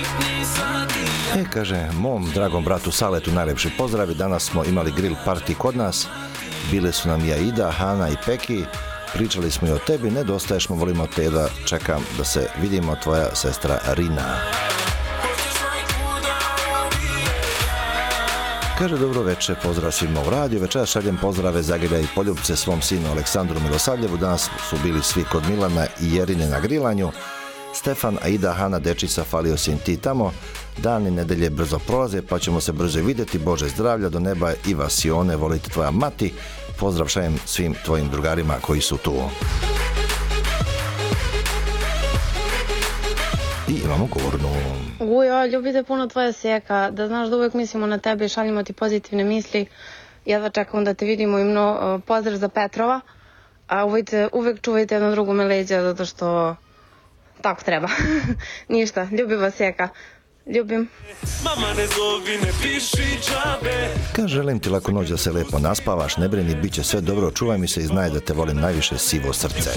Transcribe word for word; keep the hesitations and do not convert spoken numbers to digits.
E, kaže, mom dragom bratu Saletu najlepši pozdravi, danas smo imali grill party kod nas, bile su nam i Aida, Hana i Peki, pričali smo i o tebi, nedostaješ mu, volimo te, da čekam da se vidimo, tvoja sestra Rina. Kaže, dobro večer, pozdrav svima u radiju, večera šaljem pozdrave Zagreba i poljubce svom sinu Aleksandru Milosavljevu, danas su bili svi kod Milana i Jerine na grilanju, Stefan, Aida, Hana, dečica, falio si im ti tamo, dani nedelje brzo prolaze, pa ćemo se brzo vidjeti, Bože zdravlja, do neba i vasione, volite tvoja mati, pozdrav šaljem svim tvojim drugarima koji su tu. I imamo Gornu. Ujo, ljubite puno tvoja sjeka, da znaš da uvijek mislimo na tebe i šaljimo ti pozitivne misli. Jedva čekam da te vidimo i mno, pozdrav za Petrova, a uvijek, uvijek čuvajte jedno drugome leđa, zato što tako treba. Ništa, ljubim vas sjeka. Ljubim. Kaže, želim ti laku noć da se lepo naspavaš, ne brini, bit će sve dobro, čuvaj mi se i znaj da te volim najviše, sivo srce.